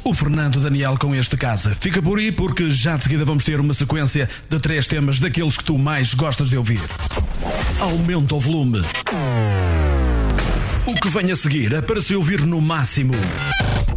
o Fernando Daniel com este Casa. Fica por aí porque já de seguida vamos ter uma sequência de 3 temas daqueles que tu mais gostas de ouvir. Aumenta o volume. O que vem a seguir é para se ouvir no máximo.